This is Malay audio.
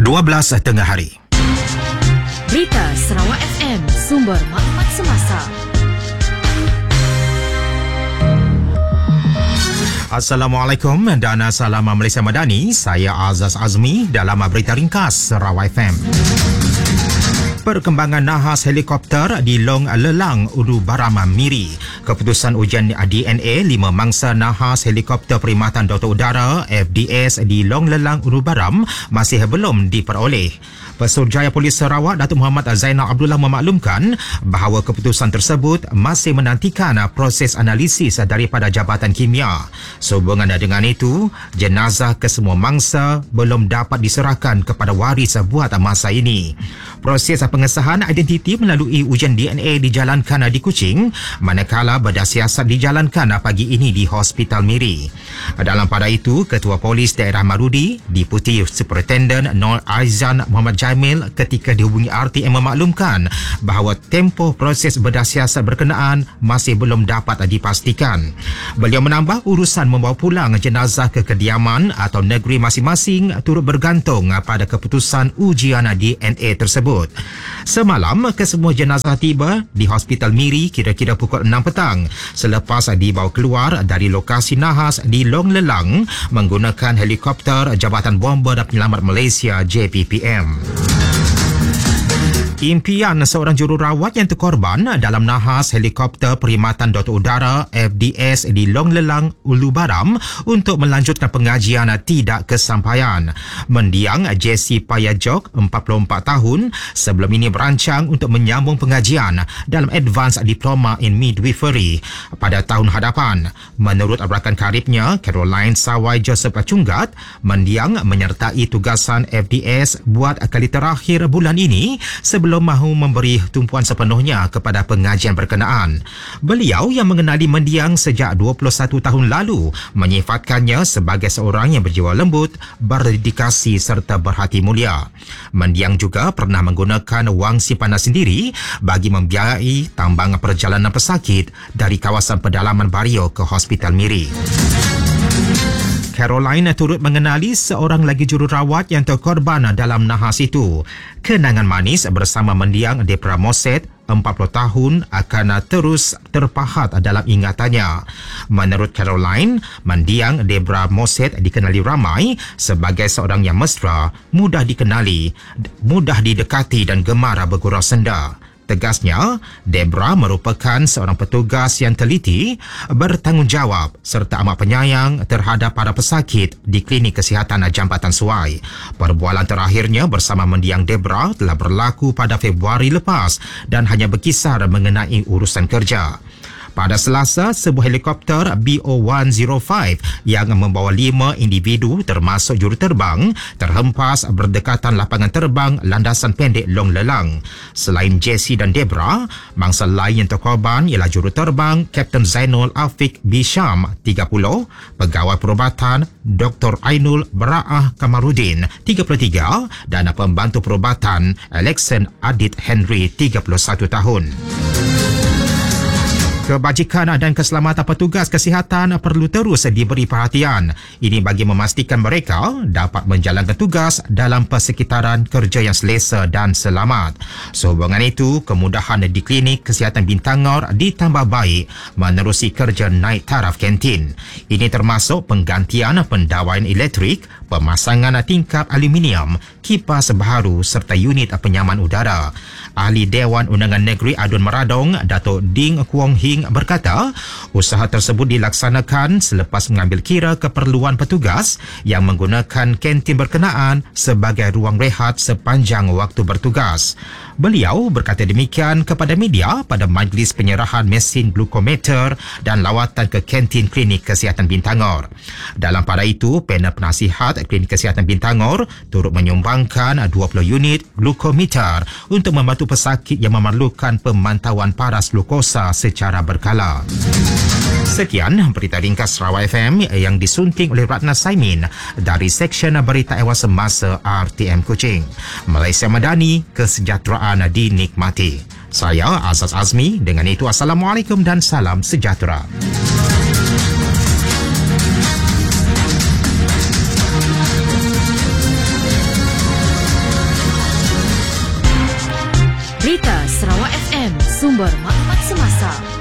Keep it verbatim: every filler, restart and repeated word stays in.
dua belas tengah hari. Berita Sarawak F M, sumber maklumat semasa. Assalamualaikum dan salam Malaysia Madani. Saya Azaz Azmi dalam berita ringkas Sarawak F M. Perkembangan nahas helikopter di Long Lelang, Ulu Baram, Miri. Keputusan ujian D N A lima mangsa nahas helikopter Perkhidmatan Doktor Udara F D S di Long Lelang, Ulu Baram masih belum diperoleh. Pesuruhjaya Polis Sarawak Datuk Muhammad Zainal Abdullah memaklumkan bahawa keputusan tersebut masih menantikan proses analisis daripada Jabatan Kimia. Sehubungan dengan itu, jenazah kesemua mangsa belum dapat diserahkan kepada waris buat masa ini. Proses pengesahan identiti melalui ujian D N A dijalankan di Kuching, manakala bedah siasat dijalankan pagi ini di Hospital Miri. Dalam pada itu, Ketua Polis Daerah Marudi, Deputy Superintendent Nur Aizan Muhammad Jamil ketika dihubungi R T M memaklumkan bahawa tempoh proses bedah siasat berkenaan masih belum dapat dipastikan. Beliau menambah urusan membawa pulang jenazah ke kediaman atau negeri masing-masing turut bergantung pada keputusan ujian D N A tersebut. Semalam, kesemua jenazah tiba di Hospital Miri kira-kira pukul enam petang selepas dibawa keluar dari lokasi nahas di Long Lelang menggunakan helikopter Jabatan Bomber dan Penyelamat Malaysia J P P M. Impian seorang jururawat yang terkorban dalam nahas helikopter Perkhidmatan Doktor Udara F D S di Long Lelang, Ulu Baram untuk melanjutkan pengajian tidak kesampaian. Mendiang Jessie Payajok, empat puluh empat tahun, sebelum ini berancang untuk menyambung pengajian dalam Advanced Diploma in Midwifery pada tahun hadapan. Menurut rakan karibnya, Caroline Sawai Joseph Cunggat, mendiang menyertai tugasan F D S buat kali terakhir bulan ini sebelum belum mahu memberi tumpuan sepenuhnya kepada pengajian berkenaan. Beliau yang mengenali mendiang sejak dua puluh satu tahun lalu menyifatkannya sebagai seorang yang berjiwa lembut, berdedikasi serta berhati mulia. Mendiang juga pernah menggunakan wang simpanan sendiri bagi membiayai tambang perjalanan pesakit dari kawasan pedalaman Bario ke Hospital Miri. Caroline turut mengenali seorang lagi jururawat yang terkorban dalam nahas itu. Kenangan manis bersama mendiang Debra Moset, empat puluh tahun, akan terus terpahat dalam ingatannya. Menurut Caroline, mendiang Debra Moset dikenali ramai sebagai seorang yang mesra, mudah dikenali, mudah didekati dan gemar bergurau senda. Tegasnya, Debra merupakan seorang petugas yang teliti, bertanggungjawab serta amat penyayang terhadap para pesakit di Klinik Kesihatan Jambatan Suai. Perbualan terakhirnya bersama mendiang Debra telah berlaku pada Februari lepas dan hanya berkisar mengenai urusan kerja. Pada Selasa, sebuah helikopter B O seratus lima yang membawa lima individu termasuk juruterbang terhempas berdekatan lapangan terbang landasan pendek Long Lelang. Selain Jessie dan Debra, mangsa lain yang terkorban ialah juruterbang Kapten Zainul Afiq Bisham, tiga puluh, pegawai perubatan Doktor Ainul Baraah Kamarudin, tiga puluh tiga, dan pembantu perubatan Alexan Adit Henry, tiga puluh satu tahun. Kebajikan dan keselamatan petugas kesihatan perlu terus diberi perhatian. Ini bagi memastikan mereka dapat menjalankan tugas dalam persekitaran kerja yang selesa dan selamat. Sehubungan itu, kemudahan di Klinik Kesihatan Bintangor ditambah baik menerusi kerja naik taraf kantin. Ini termasuk penggantian pendawaian elektrik, pemasangan tingkap aluminium, kipas baharu serta unit penyaman udara. Ahli Dewan Undangan Negeri Adun Meradong, Datuk Ding Kuong Hing berkata, usaha tersebut dilaksanakan selepas mengambil kira keperluan petugas yang menggunakan kantin berkenaan sebagai ruang rehat sepanjang waktu bertugas. Beliau berkata demikian kepada media pada majlis penyerahan mesin glukometer dan lawatan ke kantin Klinik Kesihatan Bintangor. Dalam pada itu, panel penasihat Klinik Kesihatan Bintangor turut menyumbangkan dua puluh unit glukometer untuk membantu pesakit yang memerlukan pemantauan paras glukosa secara berkala. Sekian berita ringkas Sarawak F M yang disunting oleh Ratna Saimin dari Seksyen Berita Ewan Semasa R T M Kuching. Malaysia Madani, kesejahteraan dinikmati. Saya Azaz Azmi. Dengan itu, Assalamualaikum dan salam sejahtera. Sarawak F M, sumber maklumat semasa.